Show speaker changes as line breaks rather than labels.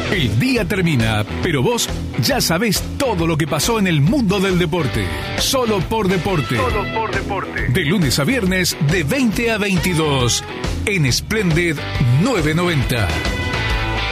El día termina, pero vos ya sabés todo lo que pasó en el mundo del deporte. Solo por deporte.
Solo por deporte.
De lunes a viernes, de 20 a 22. En Splendid 990.